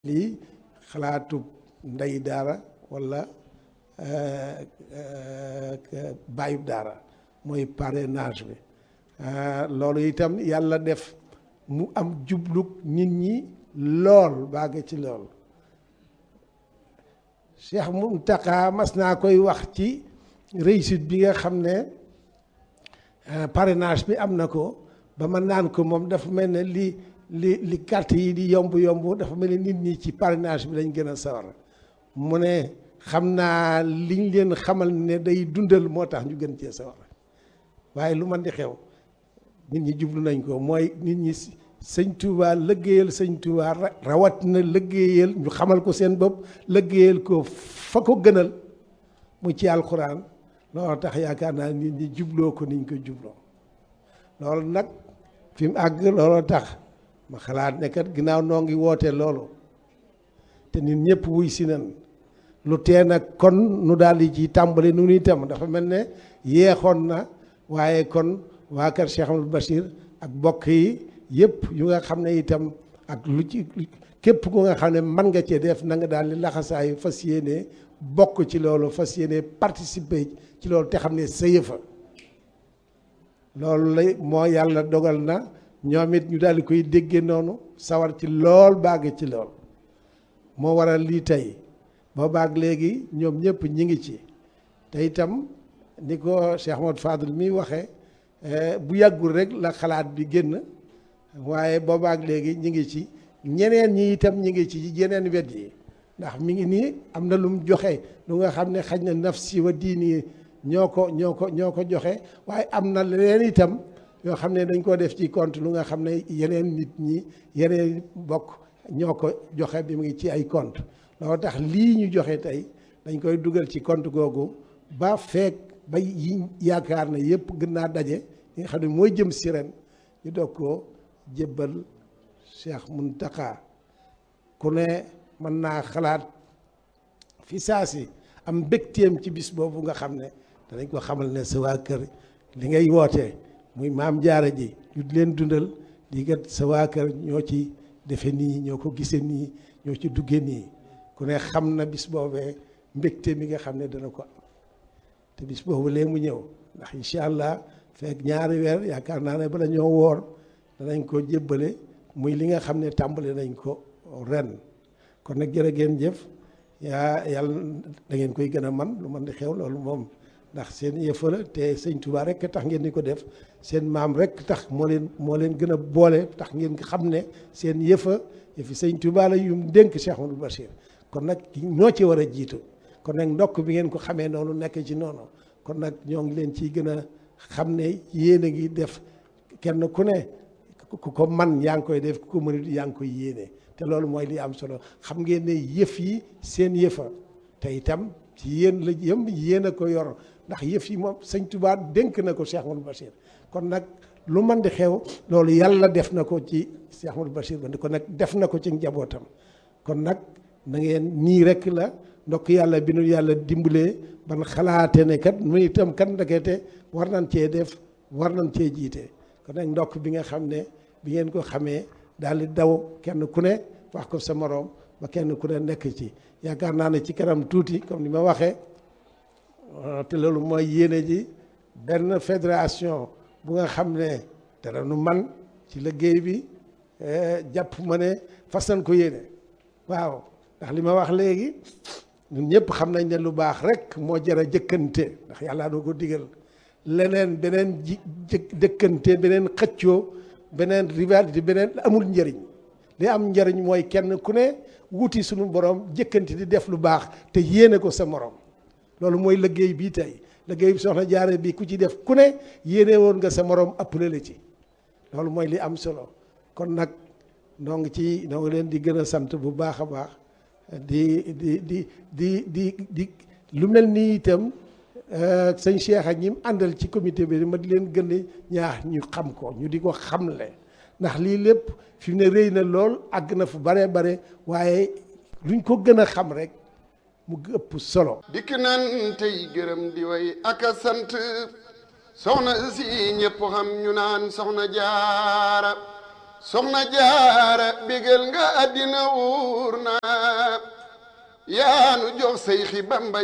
lii xalaatu ndey daara wala bàyyub daara mooy parrainage bi loolu itam yàlla def mu am jublug nit ñi lool bàgg ci lool Cheikh Mountakha mas naa koy wax ci réussite bi nga xam ne parrainage bi am na ko ba ma naan ko moom dafa mel ne li carte yi di yomb dafa mel ne nit ñi ci parrainage bi lañ gën a sawar mu ne xam naa liñ leen xamal ne day dundal moo tax ñu gën cee sawar waaye lu man di xew nit ñi jublu nañ ko mooy nit ñi sëñ Touba lëggéeyal sëñ Touba rawat na lëggéeyal ñu xamal ko seen bopp lëggéeyal ko fa ko gënal mu ci alxuraan loolu tax yaakaar naa nit ñi jubloo ko niñ ko jubloo loolu nag fi mu àgg looloo tax ma xalaat ne kat ginnaaw noo ngi woote loolu te nit ñëpp wuy si nan lu tee nag kon nu daal di ci tàmbali nu itam dafa mel ne yeexoon na waaye kon waa kër Cheikh Amadou Bachir ak bokk yi yëpp yu nga xam ne itam ak lu ci képp ku nga xam ne mën nga cee def na nga daal di laxasaayu fas yéene bokk ci loolu fas yéene participer ci loolu te xam ne sa yëfa loolu lay moo yàlla dogal na ñoom it ñu daal di koy déggee noonu sawar ci lool bàgg ci lool moo waral lii tey boo baag léegi ñoom ñëpp ñi ngi ci te itam ni ko Cheikh Ahmadou Fadel mi waxee bu yàggul rek la xalaat bi génn waaye boobaak léegi ñi ngi ci ñeneen ñi itam ñi ngi ci yeneen wet yi ndax mi ngi nii am na lu mu joxe lu nga xam ne xaj na nafsi wa diini ñoo ko joxe waaye am na leneen itam yoo xam ne dañ ko def ci compte lu nga xam ne yeneen nit ñi yeneen bokk ñoo ko joxe bi mu ngi ci ay compte loolu tax lii ñu joxe tey dañ koy dugal ci compte googu ba feek ba yi yaakaar ne yëpp gën naa daje li nga xam ne mooy jëm si ren ñu doog koo jébbal Cheikh Mountakha ku ne mën naa xalaat fi saa si am mbégteem ci bis boobu nga xam ne danañ ko xamal ne sa waa kër li ngay wootee muy maam jaara ji ñu di leen dundal di kat sa waa kër ñoo ci defe nii ñoo ko gisee nii ñoo ci duggee nii ku ne xam na bis boobee mbégte mi nga xam ne dana ko am te bis boobu lee mu ñëw ndax incha allah fekk ñaari weer yaakaar naa ne bala ñoo woor danañ ko jébbale muy li nga xam ne tàmbali nañ ko ren kon nag jërë ngeen jëf yàlla da ngeen koy gën a man lu man di xew loolu moom ndax seen yëfa la te sëñ Touba rek tax ngeen di ko def seen maam rek tax moo leen gën a boole tax ngeen xam ne seen yëfi sëñ Touba la yum dénk Cheikh Amadou Bachir kon nag ñoo ci war a jiitu kon nag ndokk bi ngeen ko xamee noonu nekk ci noonu kon nag ñoo ngi leen ciy gën a xam ne yéen a ngi def kenn ku ne ku ko man yaa ngi koy def ku ko mënut yaa ngi koy yéene te loolu mooy li am solo xam ngeen ne yëf yi seen yëfa te itam ci yéen la yëm yéen a ko yor ndax yëf yi moom sëñ Touba dénk na ko Cheikh Amadou Bachir kon nag lu man di xew loolu yàlla def na ko ci Cheikh Amadou Bachir ba kon nag def na ko ci njabootam kon nag na ngeen nii rek la ndokk yàlla bi nu yàlla dimbalee ban xalaate ne kat nu itam kat ndekete war nañ cee def war nañ cee jiite kon nag ndokk bi nga xam ne bi ngeen ko xamee daal di daw kenn ku ne wax ko sa moroom ba kenn ku ne nekk ci yaakaar naa ne ci kanam tuuti comme ni ma waxee te loolu mooy yéene ji benn fédération bu nga xam ne dara nu man ci liggéey bi jàpp ma ne fas nañ ko yéene waaw ndax li ma wax léegi ñun ñëpp xam nañ ne lu baax rek moo jar a jëkkante ndax yàlla doo ko digal leneen beneen jëkkante beneen xëccoo beneen rivalité beneen amul njëriñ li am njëriñ mooy kenn ku ne wuti suñu borom jëkkante di def lu baax te yéene ko sa morom loolu mooy liggéey bii tey liggéey bi soxna jaare bi ku ci def ku ne yéene woon nga sa morom appelé la ci loolu mooy li am solo kon nag noo ngi leen di gën a sant bu baax a baax di lu mel nii itam sëñ Cheikh ak ñi mu àndal ci comité bi ma di leen gën a ñaax ñu xam ko ñu di ko xamle ndax lii lépp fi mu ne rëy na lool àgg na fu bare waaye luñ ko gën a xam rek mu ëpp solo. dikk nan tey gërëm di way ak a sant soxna si ñëpp xam ñu naan soxna jaara soxna jaara bégal nga àddina wuur na yaanu jox say xi Bamba